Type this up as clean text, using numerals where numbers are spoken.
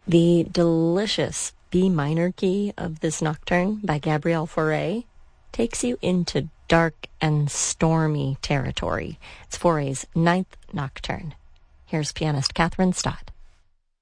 The delicious B minor key of this nocturne by Gabriel Fauré takes you into dark and stormy territory. It's Fauré's ninth nocturne. Here's pianist Catherine Stott.